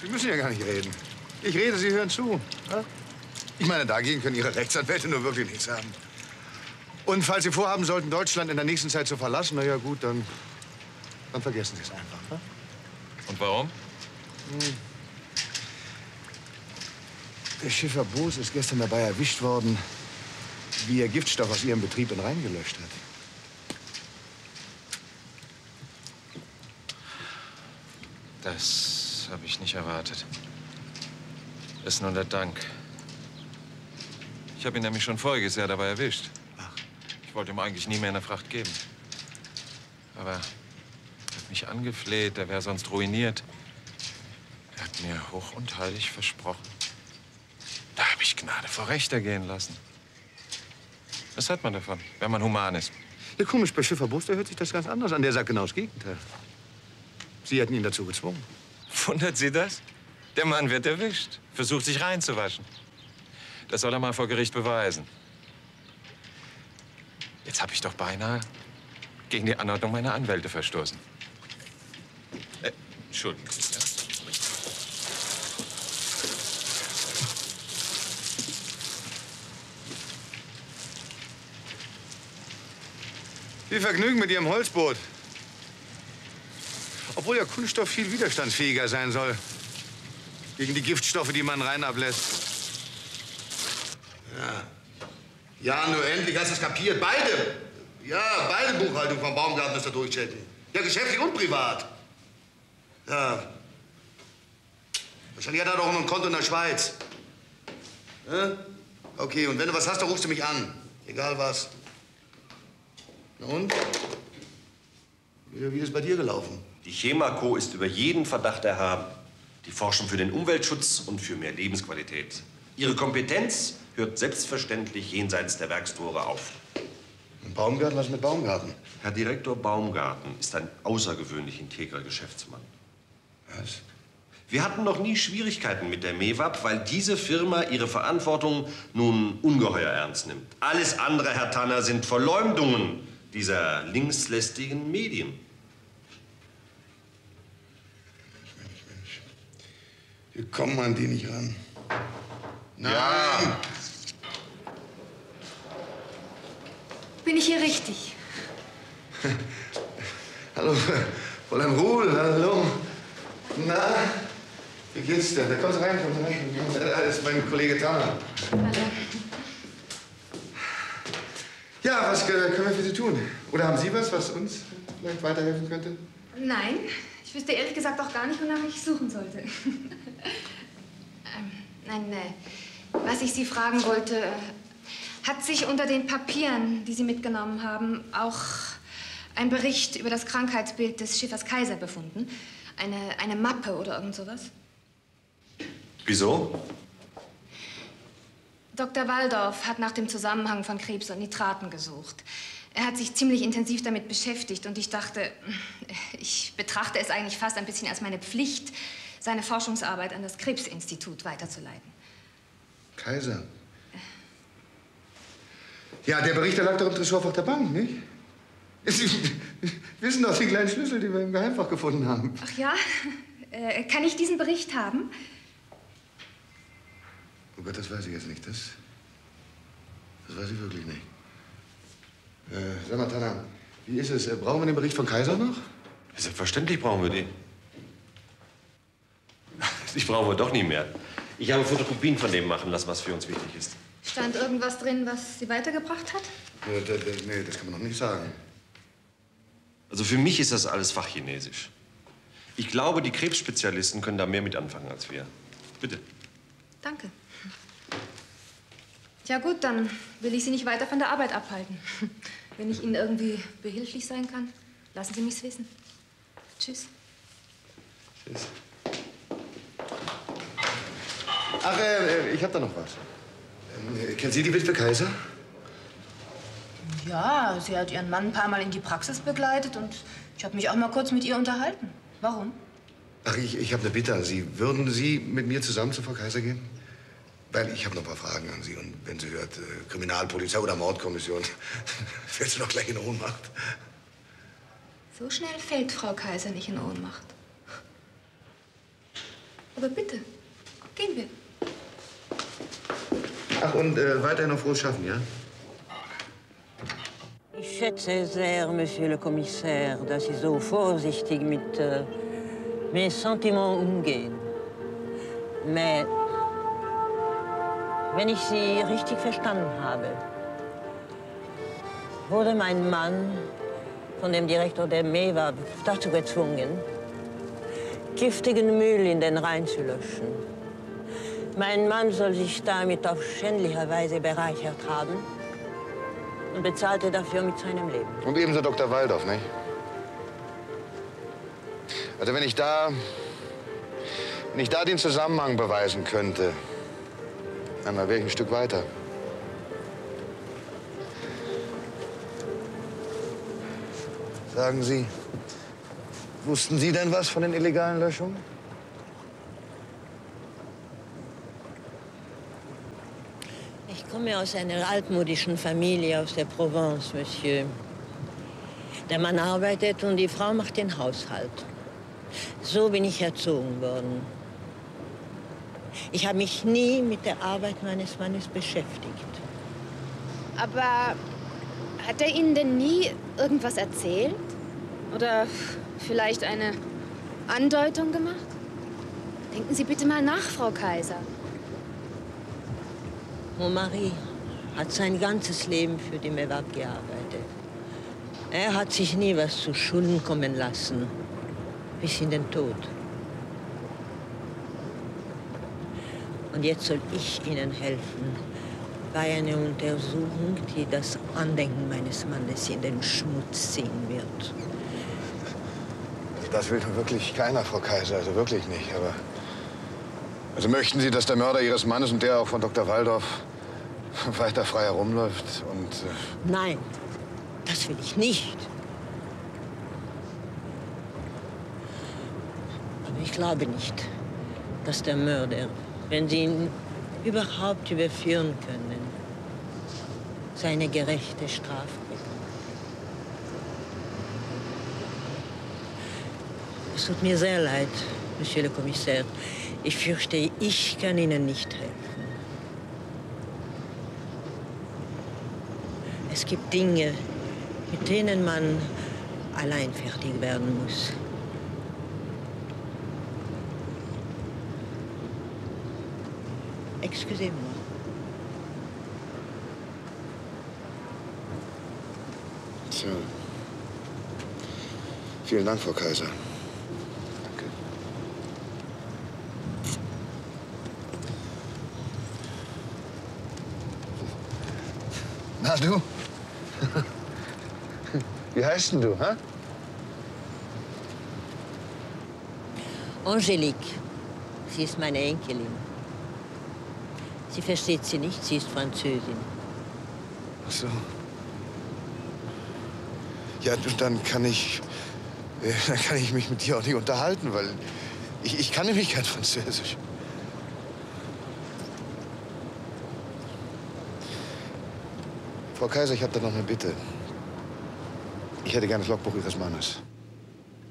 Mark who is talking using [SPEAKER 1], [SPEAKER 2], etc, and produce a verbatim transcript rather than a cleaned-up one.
[SPEAKER 1] Sie müssen ja gar nicht reden. Ich rede, Sie hören zu. Ja? Ich meine, dagegen können Ihre Rechtsanwälte nur wirklich nichts haben. Und falls Sie vorhaben sollten, Deutschland in der nächsten Zeit zu verlassen, na ja gut, dann, dann vergessen Sie es einfach. Ja?
[SPEAKER 2] Und warum?
[SPEAKER 1] Hm. Der Schiffer Boos ist gestern dabei erwischt worden, wie er Giftstoff aus Ihrem Betrieb in Rhein gelöscht hat.
[SPEAKER 2] Das habe ich nicht erwartet. Das ist nur der Dank. Ich habe ihn nämlich schon voriges Jahr dabei erwischt.
[SPEAKER 1] Ach.
[SPEAKER 2] Ich wollte ihm eigentlich nie mehr eine Fracht geben. Aber er hat mich angefleht, er wäre sonst ruiniert. Er hat mir hoch und heilig versprochen. Da habe ich Gnade vor Recht ergehen lassen. Was hat man davon, wenn man human ist?
[SPEAKER 1] Ja, komisch, bei Schiffer Boos, da hört sich das ganz anders an. Der sagt genau das Gegenteil. Sie hätten ihn dazu gezwungen.
[SPEAKER 2] Wundert Sie das? Der Mann wird erwischt, versucht sich reinzuwaschen. Das soll er mal vor Gericht beweisen. Jetzt habe ich doch beinahe gegen die Anordnung meiner Anwälte verstoßen. Äh, Entschuldigung. Ja.
[SPEAKER 1] Viel Vergnügen mit Ihrem Holzboot. Obwohl ja Kunststoff viel widerstandsfähiger sein soll. Gegen die Giftstoffe, die man rein ablässt. Ja. Ja, nur endlich hast du es kapiert. Beide. Ja, beide Buchhaltung vom Baumgarten ist da durchchecken. Ja, geschäftlich und privat. Ja. Wahrscheinlich hat er doch noch ein Konto in der Schweiz. Ja? Okay, und wenn du was hast, dann rufst du mich an. Egal was. Na und? Wie ist es bei dir gelaufen?
[SPEAKER 3] Die Chemaco ist über jeden Verdacht erhaben. Die forschen für den Umweltschutz und für mehr Lebensqualität. Ihre Kompetenz hört selbstverständlich jenseits der Werkstore auf.
[SPEAKER 1] Und Baumgarten, was mit Baumgarten?
[SPEAKER 3] Herr Direktor Baumgarten ist ein außergewöhnlich integrer Geschäftsmann.
[SPEAKER 1] Was?
[SPEAKER 3] Wir hatten noch nie Schwierigkeiten mit der Mewab, weil diese Firma ihre Verantwortung nun ungeheuer ernst nimmt. Alles andere, Herr Tanner, sind Verleumdungen dieser linkslästigen Medien.
[SPEAKER 1] Wir kommen an die nicht ran. Nein!
[SPEAKER 3] Ja.
[SPEAKER 4] Bin ich hier richtig?
[SPEAKER 1] Hallo, Fräulein Ruhl, hallo. Na, wie geht's denn? Da kommst du rein, kommst du rein. Das ist mein Kollege Tanner.
[SPEAKER 4] Hallo.
[SPEAKER 1] Ja, was können wir für Sie tun? Oder haben Sie was, was uns vielleicht weiterhelfen könnte?
[SPEAKER 4] Nein, ich wüsste ehrlich gesagt auch gar nicht, wonach ich suchen sollte. ähm, nein, äh, was ich Sie fragen wollte, äh, hat sich unter den Papieren, die Sie mitgenommen haben, auch ein Bericht über das Krankheitsbild des Schiffers Kaiser befunden? Eine, eine Mappe oder irgend sowas?
[SPEAKER 3] Wieso?
[SPEAKER 4] Doktor Walldorf hat nach dem Zusammenhang von Krebs und Nitraten gesucht. Er hat sich ziemlich intensiv damit beschäftigt und ich dachte, ich betrachte es eigentlich fast ein bisschen als meine Pflicht, seine Forschungsarbeit an das Krebsinstitut weiterzuleiten.
[SPEAKER 1] Kaiser? Ja, der Bericht, der lag doch im Tresorfach der Bank, nicht? Sie wissen doch die kleinen Schlüssel, die wir im Geheimfach gefunden haben.
[SPEAKER 4] Ach ja? Äh, kann ich diesen Bericht haben?
[SPEAKER 1] Oh Gott, das weiß ich jetzt nicht. Das, das weiß ich wirklich nicht. Äh, sag mal, Tanner, wie ist es? Brauchen wir den Bericht von Kaiser noch?
[SPEAKER 3] Selbstverständlich brauchen wir den. Ich brauche wir doch nie mehr. Ich habe Fotokopien von dem machen lassen, was für uns wichtig ist.
[SPEAKER 4] Stand irgendwas drin, was Sie weitergebracht hat?
[SPEAKER 1] Äh, da, da, nee, das kann man noch nicht sagen.
[SPEAKER 3] Also für mich ist das alles Fachchinesisch. Ich glaube, die Krebsspezialisten können da mehr mit anfangen als wir. Bitte.
[SPEAKER 4] Danke. Tja gut, dann will ich Sie nicht weiter von der Arbeit abhalten. Wenn ich Ihnen irgendwie behilflich sein kann, lassen Sie mich's wissen. Tschüss.
[SPEAKER 1] Tschüss. Ach, äh, ich hab da noch was. Ähm, kennen Sie die Witwe Kaiser?
[SPEAKER 4] Ja, sie hat ihren Mann ein paar Mal in die Praxis begleitet und ich habe mich auch mal kurz mit ihr unterhalten. Warum?
[SPEAKER 1] Ach, ich, ich habe eine Bitte an Sie. Würden Sie mit mir zusammen zu Frau Kaiser gehen? Weil ich habe noch ein paar Fragen an Sie. Und wenn sie hört, äh, Kriminalpolizei oder Mordkommission, fällt sie doch gleich in Ohnmacht.
[SPEAKER 4] So schnell fällt Frau Kaiser nicht in Ohnmacht. Aber bitte, gehen wir.
[SPEAKER 1] Ach, und äh, weiterhin noch frohes Schaffen, ja?
[SPEAKER 5] Ich schätze sehr, Monsieur le Commissaire, dass Sie so vorsichtig mit äh, mes Sentiments umgehen. Mais, wenn ich Sie richtig verstanden habe, wurde mein Mann von dem Direktor der MEWAP dazu gezwungen, giftigen Müll in den Rhein zu löschen. Mein Mann soll sich damit auf schändliche Weise bereichert haben und bezahlte dafür mit seinem Leben.
[SPEAKER 1] Und ebenso Doktor Waldorf, nicht? Also wenn ich da, wenn ich da den Zusammenhang beweisen könnte, dann wäre ich ein Stück weiter. Sagen Sie, wussten Sie denn was von den illegalen Löschungen?
[SPEAKER 5] Ich komme aus einer altmodischen Familie aus der Provence, Monsieur. Der Mann arbeitet und die Frau macht den Haushalt. So bin ich erzogen worden. Ich habe mich nie mit der Arbeit meines Mannes beschäftigt.
[SPEAKER 4] Aber hat er Ihnen denn nie irgendwas erzählt? Oder vielleicht eine Andeutung gemacht? Denken Sie bitte mal nach, Frau Kaiser.
[SPEAKER 5] Mon Mari hat sein ganzes Leben für die MEWAP gearbeitet. Er hat sich nie was zu Schulden kommen lassen, bis in den Tod. Und jetzt soll ich Ihnen helfen bei einer Untersuchung, die das Andenken meines Mannes in den Schmutz ziehen wird.
[SPEAKER 1] Das will nun wirklich keiner, Frau Kaiser, also wirklich nicht. Aber also möchten Sie, dass der Mörder Ihres Mannes und der auch von Doktor Waldorf weiter frei herumläuft und... Äh
[SPEAKER 5] Nein, das will ich nicht. Aber ich glaube nicht, dass der Mörder, wenn Sie ihn überhaupt überführen können, seine gerechte Strafe bekommt. Es tut mir sehr leid, Monsieur le Commissaire. Ich fürchte, ich kann Ihnen nicht helfen. Es gibt Dinge, mit denen man allein fertig werden muss. Excusez-moi.
[SPEAKER 1] Tja. Vielen Dank, Frau Kaiser. Danke. Na, du? Wie heißt denn du, hä?
[SPEAKER 5] Angelique, sie ist meine Enkelin. Sie versteht sie nicht, sie ist Französin.
[SPEAKER 1] Ach so. Ja, dann kann ich, äh, dann kann ich mich mit dir auch nicht unterhalten, weil ich, ich kann nämlich kein Französisch. Frau Kaiser, ich habe da noch eine Bitte. Ich hätte gerne das Logbuch Ihres Mannes.